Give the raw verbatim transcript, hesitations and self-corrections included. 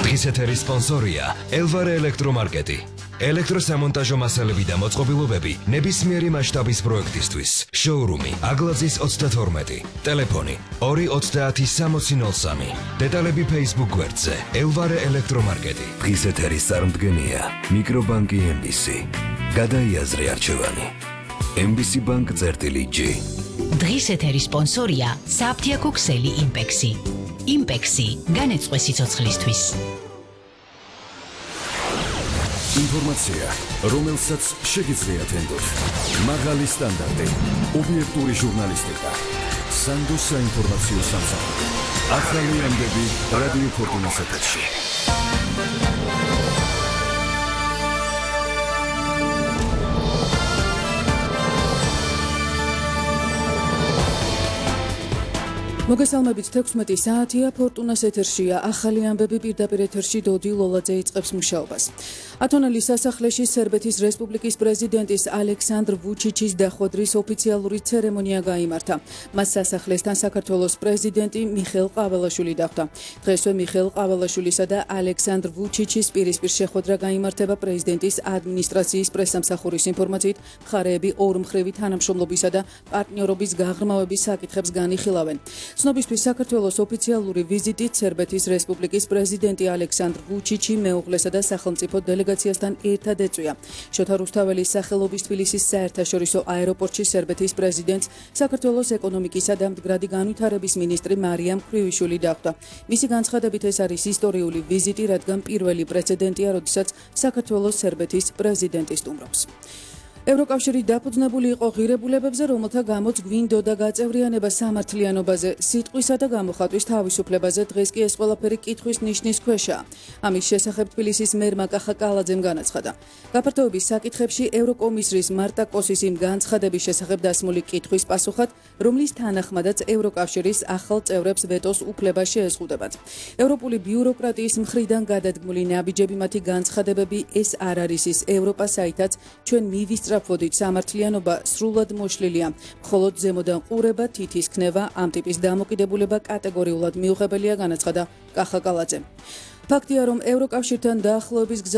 დღის ეთერის სპონსორია ელვარე ელექტრომარკეტი. ელექტროსამონტაჟო მასალები და მოწყობილობები ნებისმიერი მასშტაბის პროექტისთვის. შოურუმი აგლაძის ოცდათორმეტი. ტელეფონი ორი ოცდაათი სამოცი ნოლ სამი. დეტალები Facebook გვერდზე ელვარე ელექტრომარკეტი. დღის ეთერის წარმდგენია მიკრობანკი ემ ბი სი. გადაიაზრე არჩევანი. ემ ბი სი ბანკ წერტილი ჯი. დღის ეთერის სპონსორია საფთიაქო ქსელი იმპექსი. იმპექსი განეწყვე სიცოცხლისთვის. ინფორმაცია, რომელსაც შეგიძლიათ ენდოთ. მაღალი სტანდარტი, ობიექტური ჟურნალისტიკა. სანდოს საინფორმაციო სამსახური. ახალი ამბები რადიო ფორტუნას ეთერში. მოგესალმებით, თექვსმეტი საათია, ფორტუნას ეთერშია. ახალი ამბები პირდაპირ ეთერში დოდი ლოლაძე იწყებს მუშაობას. ათონელის სასახლეში სერბეთის რესპუბლიკის პრეზიდენტის ალექსანდრ ვუჩიჩის დახვედრის ოფიციალური ცერემონია გაიმართა. მას სასახლესთან საქართველოს პრეზიდენტი მიხეილ ყაველაშვილი დახვდა. დღესვე მიხეილ ყაველაშვილისა და ალექსანდრ ვუჩიჩის პირისპირ შეხვედრა გაიმართება პრეზიდენტის ადმინისტრაციის პრესსამსახურის ინფორმაციით, მხარეები ორმხრივი თანამშრომლობისა და პარტნიორობის გაღრმავების საკითხებს განიხილავენ. ცნობისთვის საქართველოს ოფიციალური ვიზიტით სერბეთის რესპუბლიკის პრეზიდენტი ალექსანდრ ვუჩიჩი მეუღლესა და სახელმწიფო დელეგაციასთან ერთად ეწვია. შოთა რუსთაველის სახელობის თბილისის საერთაშორისო აეროპორტში სერბეთის პრეზიდენტს საქართველოს ეკონომიკისა და მდგრადი განვითარების მინისტრი მარიამ ქრივიშვილი დახვდა. მისი განცხადებით ეს არის ისტორიული ვიზიტი, რადგან პირველი პრეცედენტია, როდესაც საქართველოს სერბეთის პრეზიდენტი სტუმრობს. ევროკავშირი დაფუძნებული იყო ღირებულებებზე, რომელთა გამოც გვინდოდა გაწევრიანება სამართლიანობაზე, სიტყვისა და გამოხატვის თავისუფლებაზე. დღეს კი ეს ყველაფერი კითხვის ნიშნის ქვეშაა. ამის შესახებ თბილისის მერმა კახა კალაძემ განაცხადა. გაფართოების საკითხებში ევროკომისრის მარტა კოსის იმ განცხადების შესახებ დასმული კითხვის პასუხად, რომლის თანახმადაც ევროკავშირის ახალ წევრებს ვეტოს უფლება შეეზღუდებათ. ევროპული ბიუროკრატიის მხრიდან გადადგმული ნაბიჯები, მათი განცხადებები ეს არ არის ის ევროპა, საითაც ჩვენ მივისწრაფ ვოდით სამართლიანობა სრულად მოშლილია. მხოლოდ ზემოდან ყურება, თითის ქნება, ამ ტიპის დამოკიდებულება კატეგორიულად მიუღებელია, განაცხადა კახა კალაძემ. ფაქტია, რომ ევროკავშირთან დაახლოების